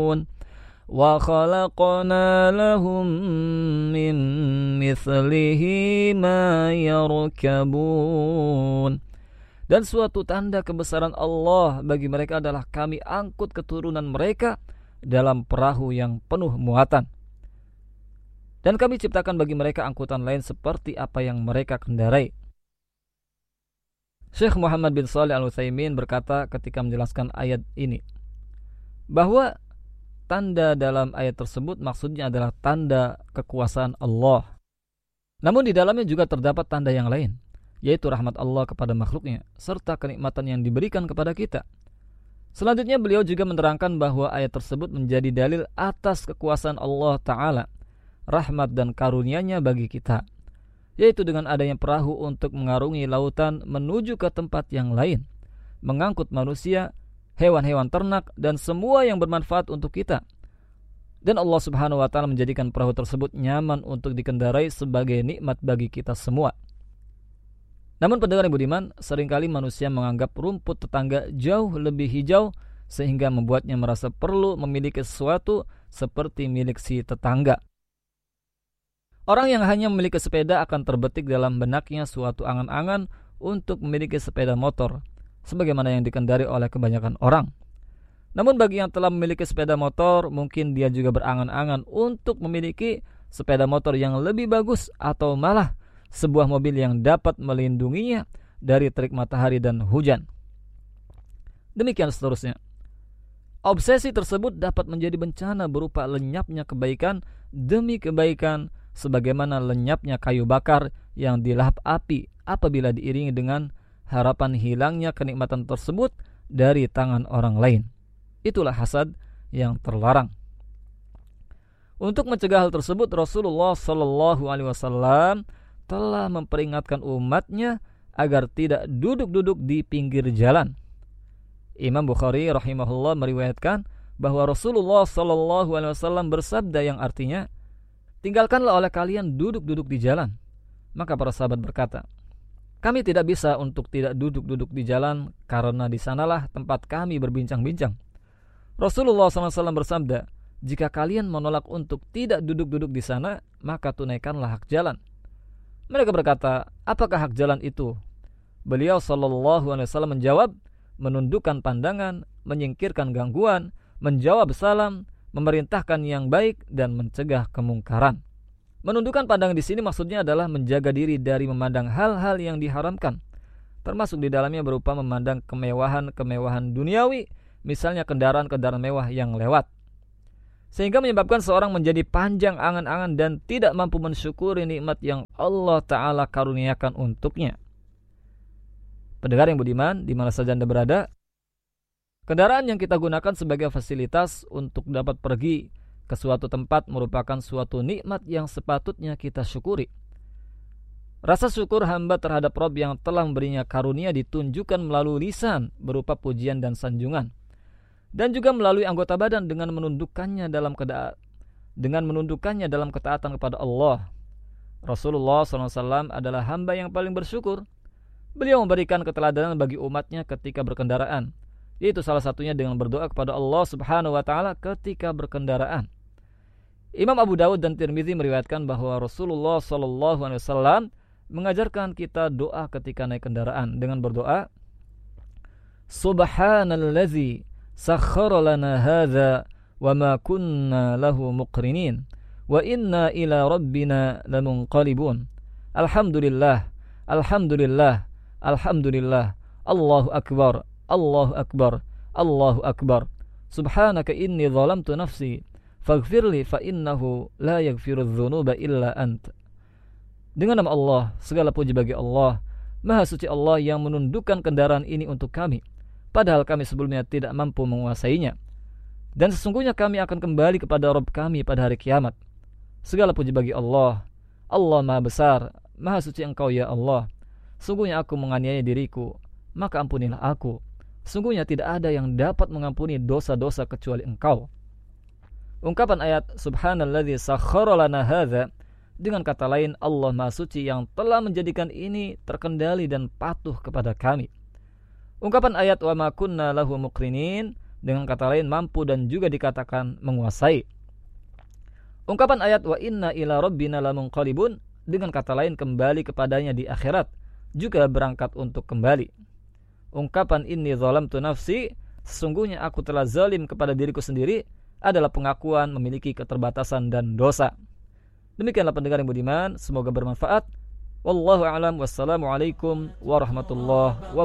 wa khalaqna lahum min mithlihi ma yarkabun. Dan suatu tanda kebesaran Allah bagi mereka adalah kami angkut keturunan mereka dalam perahu yang penuh muatan. Dan kami ciptakan bagi mereka angkutan lain seperti apa yang mereka kendarai. Syekh Muhammad bin Shalih Al-Utsaimin berkata ketika menjelaskan ayat ini, bahwa tanda dalam ayat tersebut maksudnya adalah tanda kekuasaan Allah. Namun di dalamnya juga terdapat tanda yang lain, yaitu rahmat Allah kepada makhluknya, serta kenikmatan yang diberikan kepada kita. Selanjutnya beliau juga menerangkan bahwa ayat tersebut menjadi dalil atas kekuasaan Allah Ta'ala, rahmat dan karunia-Nya bagi kita, yaitu dengan adanya perahu untuk mengarungi lautan menuju ke tempat yang lain, mengangkut manusia, hewan-hewan ternak, dan semua yang bermanfaat untuk kita. Dan Allah Subhanahu wa Ta'ala menjadikan perahu tersebut nyaman untuk dikendarai sebagai nikmat bagi kita semua. Namun pendengar yang budiman, seringkali manusia menganggap rumput tetangga jauh lebih hijau sehingga membuatnya merasa perlu memiliki sesuatu seperti milik si tetangga. Orang yang hanya memiliki sepeda akan terbetik dalam benaknya suatu angan-angan untuk memiliki sepeda motor, sebagaimana yang dikendari oleh kebanyakan orang. Namun bagi yang telah memiliki sepeda motor, mungkin dia juga berangan-angan untuk memiliki sepeda motor yang lebih bagus atau malah sebuah mobil yang dapat melindunginya dari terik matahari dan hujan. Demikian seterusnya. Obsesi tersebut dapat menjadi bencana berupa lenyapnya kebaikan demi kebaikan, sebagaimana lenyapnya kayu bakar yang dilahap api apabila diiringi dengan harapan hilangnya kenikmatan tersebut dari tangan orang lain. Itulah hasad yang terlarang. Untuk mencegah hal tersebut, Rasulullah SAW telah memperingatkan umatnya agar tidak duduk-duduk di pinggir jalan. Imam Bukhari rahimahullah meriwayatkan bahwa Rasulullah SAW bersabda yang artinya, tinggalkanlah oleh kalian duduk-duduk di jalan. Maka para sahabat berkata, kami tidak bisa untuk tidak duduk-duduk di jalan karena di sanalah tempat kami berbincang-bincang. Rasulullah SAW bersabda, jika kalian menolak untuk tidak duduk-duduk di sana, maka tunaikanlah hak jalan. Mereka berkata, apakah hak jalan itu? Beliau SAW menjawab, menundukkan pandangan, menyingkirkan gangguan, menjawab salam, memerintahkan yang baik, dan mencegah kemungkaran. Menundukkan pandangan di sini maksudnya adalah menjaga diri dari memandang hal-hal yang diharamkan, termasuk di dalamnya berupa memandang kemewahan duniawi, misalnya kendaraan-kendaraan mewah yang lewat, sehingga menyebabkan seorang menjadi panjang angan-angan dan tidak mampu mensyukuri nikmat yang Allah Ta'ala karuniakan untuknya. Pendengar yang budiman, di mana saja Anda berada, kendaraan yang kita gunakan sebagai fasilitas untuk dapat pergi ke suatu tempat merupakan suatu nikmat yang sepatutnya kita syukuri. Rasa syukur hamba terhadap Rabb yang telah memberinya karunia ditunjukkan melalui lisan berupa pujian dan sanjungan, dan juga melalui anggota badan dengan menundukkannya dalam ketaatan kepada Allah. Rasulullah SAW adalah hamba yang paling bersyukur. Beliau memberikan keteladanan bagi umatnya ketika berkendaraan, yaitu salah satunya dengan berdoa kepada Allah Subhanahu wa Ta'ala ketika berkendaraan. Imam Abu Dawud dan Tirmidzi meriwayatkan bahwa Rasulullah SAW mengajarkan kita doa ketika naik kendaraan dengan berdoa, Subhanallazi sakhkhara lana hadza wa ma kunna lahu muqrinin wa inna ila rabbina lamunqalibun. Alhamdulillah, alhamdulillah, alhamdulillah. Allahu akbar, Allahu akbar, Allahu akbar. Subhanaka inni zalamtu nafsi faghfirli fa innahu la yaghfiru dzunuba illa ant. Dengan nama Allah, segala puji bagi Allah, Maha suci Allah yang menundukkan kendaraan ini untuk kami, padahal kami sebelumnya tidak mampu menguasainya. Dan sesungguhnya kami akan kembali kepada Rabb kami pada hari kiamat. Segala puji bagi Allah. Allah Maha besar, Maha suci Engkau ya Allah. Sungguhnya aku menganiaya diriku, maka ampunilah aku. Sungguhnya tidak ada yang dapat mengampuni dosa-dosa kecuali Engkau. Ungkapan ayat Subhanalladzi sakhkhara lana hadza, dengan kata lain, Allah Maha suci yang telah menjadikan ini terkendali dan patuh kepada kami. Ungkapan ayat wa ma kunna lahu muqrinin Dengan kata lain mampu dan juga dikatakan menguasai. Ungkapan ayat wa inna ila rabbina lamunqalibun, dengan kata lain kembali kepadanya di akhirat, juga berangkat untuk kembali. Ungkapan inni zalamtu nafsi, sesungguhnya aku telah zalim kepada diriku sendiri, adalah pengakuan memiliki keterbatasan dan dosa. Demikianlah pendengar yang budiman, semoga bermanfaat. Wallahu a'lam, wassalamualaikum warahmatullahi wabarakatuh.